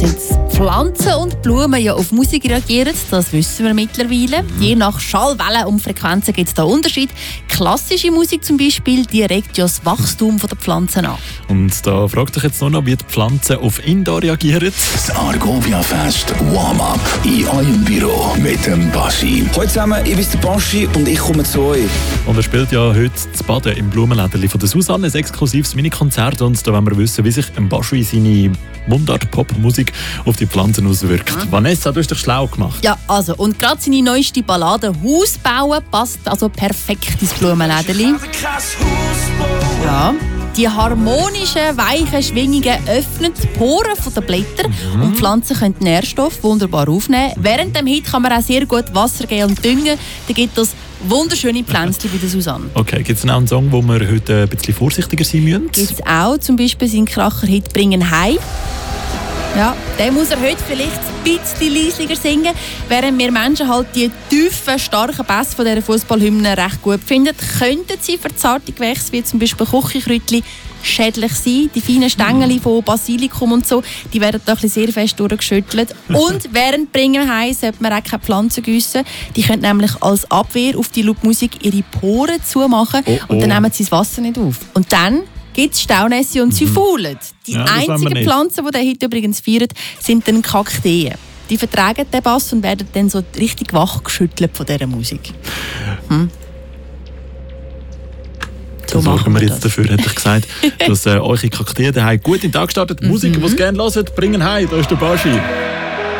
Dass jetzt Pflanzen und Blumen ja auf Musik reagieren, das wissen wir mittlerweile. Je nach Schallwellen und Frequenzen gibt es da Unterschied. Klassische Musik zum Beispiel, die regt ja das Wachstum der Pflanzen an. Und da fragt sich jetzt nur noch, wie die Pflanzen auf ihn da reagieren. Das Argovia-Fest Warm-up in eurem Büro mit dem Baschi. Hallo zusammen, ich bin der Baschi und ich komme zu euch. Und er spielt ja heute zu Baden im Blumenläden von der Susanne, ein exklusives Mini-Konzert. Und da wollen wir wissen, wie sich ein Baschi seine Mundart-Pop-Musik auf die Pflanzen auswirkt. Vanessa, du hast dich schlau gemacht. Ja, also, und gerade seine neueste Ballade «Haus bauen» passt also perfekt ins Blumenläden. Ja. Die harmonischen, weichen Schwingungen öffnen die Poren der Blätter und die Pflanzen können Nährstoffe wunderbar aufnehmen. Während dem Hit kann man auch sehr gut Wasser geben und düngen. Da gibt es wunderschöne Pflänzchen bei der Susanne. Okay, gibt es auch einen Song, wo wir heute ein bisschen vorsichtiger sein müssen? Gibt es auch, zum Beispiel seinen Kracher-Hit «Bringen heim». Ja, den muss er heute vielleicht ein bisschen leisiger singen. Während wir Menschen halt die tiefen, starken Bässe von dieser Fußballhymne recht gut finden, könnten sie für zarte Gewächse wie zum Beispiel Küchenkräutchen schädlich sein. Die feinen Stängel von Basilikum und so, die werden da sehr fest durchgeschüttelt. Und während Bringen heim sollte man auch keine Pflanzen gießen. Die können nämlich als Abwehr auf die Lautmusik ihre Poren zumachen und dann nehmen sie das Wasser nicht auf. Und dann gibt es Staunässe und sie faulen. Die einzigen Pflanzen, die der heute übrigens feiern, sind dann Kakteen. Die vertragen den Bass und werden dann so richtig wach geschüttelt von dieser Musik. So sorgen wir jetzt dafür, hätte ich gesagt, dass eure Kakteen daheim gut in den Tag startet. Musik, die ihr gerne hört, bringen heim. Da ist der Baschi.